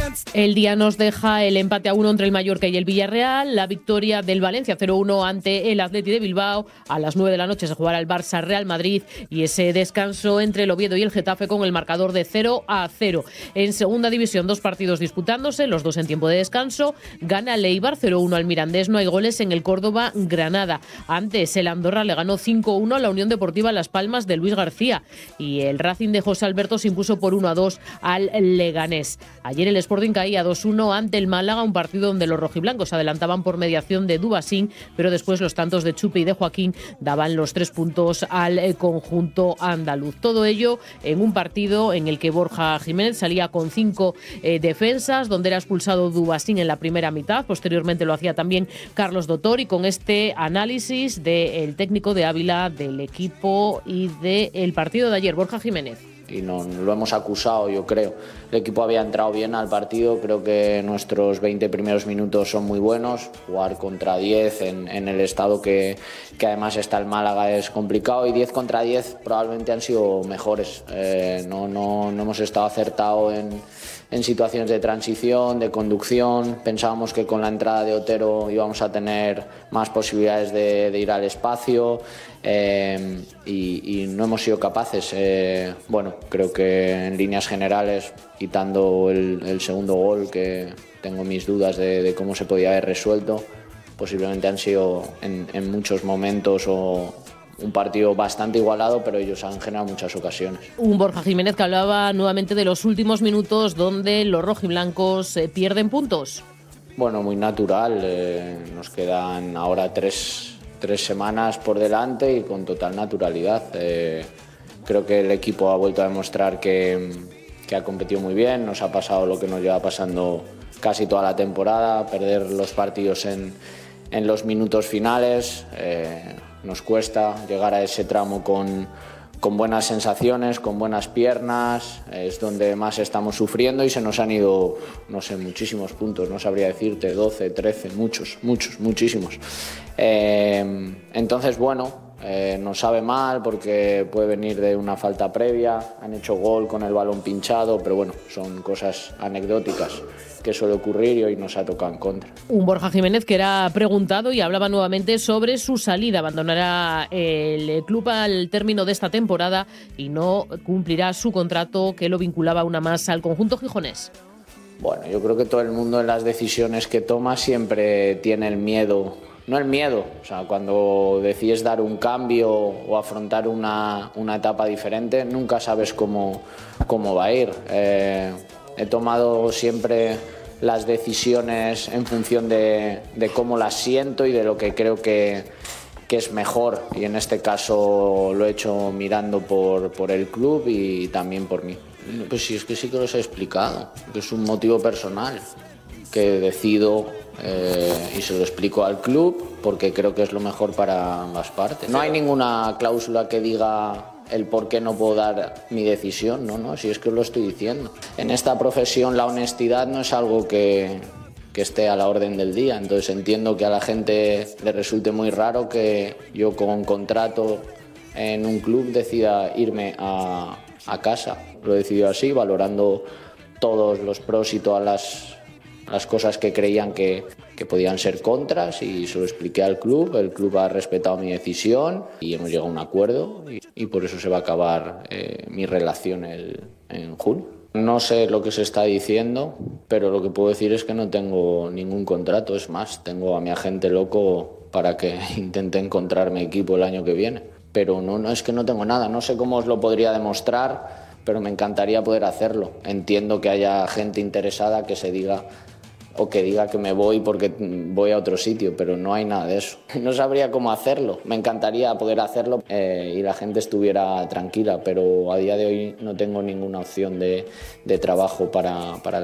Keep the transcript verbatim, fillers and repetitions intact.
El día nos deja el empate a uno entre el Mallorca y el Villarreal, la victoria del Valencia cero uno ante el Athletic de Bilbao. A las nueve de la noche se jugará el Barça Real Madrid y ese descanso entre el Oviedo y el Getafe con el marcador de cero a cero. En segunda división, dos partidos disputándose, los dos en tiempo de descanso. Gana el Eibar cero uno al Mirandés, no hay goles en el Córdoba Granada. Antes el Andorra le ganó cinco uno a la Unión Deportiva Las Palmas de Luis García y el Racing de José Alberto se impuso por uno a dos al Leganés. Ayer el Sporting caía dos uno ante el Málaga, un partido donde los rojiblancos adelantaban por mediación de Dubasín, pero después los tantos de Chupe y de Joaquín daban los tres puntos al conjunto andaluz. Todo ello en un partido en el que Borja Jiménez salía con cinco eh, defensas, donde era expulsado Dubasín en la primera mitad, posteriormente lo hacía también Carlos Dotor, y con este análisis del técnico de Ávila, del equipo y del partido de ayer, Borja Jiménez. Y no lo hemos acusado, yo creo. El equipo había entrado bien al partido, creo que nuestros veinte primeros minutos son muy buenos. Jugar contra diez en, en el estado que, que además está el Málaga es complicado, y diez contra diez probablemente han sido mejores. Eh, no, no, no hemos estado acertados en, en situaciones de transición, de conducción. Pensábamos que con la entrada de Otero íbamos a tener más posibilidades de, de ir al espacio. Eh, y, y no hemos sido capaces. Eh, bueno, creo que en líneas generales, quitando el, el segundo gol, que tengo mis dudas de, de cómo se podía haber resuelto, posiblemente han sido en, en muchos momentos o un partido bastante igualado, pero ellos han generado muchas ocasiones. Un Borja Jiménez que hablaba nuevamente de los últimos minutos donde los rojiblancos eh, pierden puntos. Bueno, muy natural. Eh, nos quedan ahora tres tres semanas por delante y con total naturalidad. Eh, creo que el equipo ha vuelto a demostrar que, que ha competido muy bien. Nos ha pasado lo que nos lleva pasando casi toda la temporada, perder los partidos en, en los minutos finales. Eh, nos cuesta llegar a ese tramo con, con buenas sensaciones, con buenas piernas. Es donde más estamos sufriendo y se nos han ido, no sé, muchísimos puntos. No sabría decirte, doce, trece, muchos, muchos, muchísimos. Eh, entonces, bueno, eh, nos sabe mal porque puede venir de una falta previa. Han hecho gol con el balón pinchado, pero bueno, son cosas anecdóticas que suele ocurrir y hoy nos ha tocado en contra. Un Borja Jiménez que era preguntado y hablaba nuevamente sobre su salida. Abandonará el club al término de esta temporada y no cumplirá su contrato que lo vinculaba una más al conjunto gijonés. Bueno, yo creo que todo el mundo en las decisiones que toma siempre tiene el miedo, no el miedo, o sea, cuando decides dar un cambio o afrontar una, una etapa diferente, nunca sabes cómo, cómo va a ir. Eh, he tomado siempre las decisiones en función de, de cómo las siento y de lo que creo que, que es mejor, y en este caso lo he hecho mirando por, por el club y también por mí. Pues sí, es que sí que los he explicado, que es un motivo personal, que decido eh, y se lo explico al club porque creo que es lo mejor para ambas partes. No hay ninguna cláusula que diga el por qué no puedo dar mi decisión, no, no, si es que os lo estoy diciendo. En esta profesión la honestidad no es algo que, que esté a la orden del día, entonces entiendo que a la gente le resulte muy raro que yo con un contrato en un club decida irme a, a casa. Lo he decidido así, valorando todos los pros y todas las, las cosas que creían que, que podían ser contras, y se lo expliqué al club. El club ha respetado mi decisión y hemos llegado a un acuerdo, y, y por eso se va a acabar eh, mi relación el, en junio. No sé lo que se está diciendo, pero lo que puedo decir es que no tengo ningún contrato. Es más, tengo a mi agente loco para que intente encontrarme equipo el año que viene. Pero no, no es que no tengo nada, no sé cómo os lo podría demostrar, pero me encantaría poder hacerlo. Entiendo que haya gente interesada que se diga o que diga que me voy porque voy a otro sitio, pero no hay nada de eso. No sabría cómo hacerlo, me encantaría poder hacerlo eh, y la gente estuviera tranquila, pero a día de hoy no tengo ninguna opción de, de trabajo para, para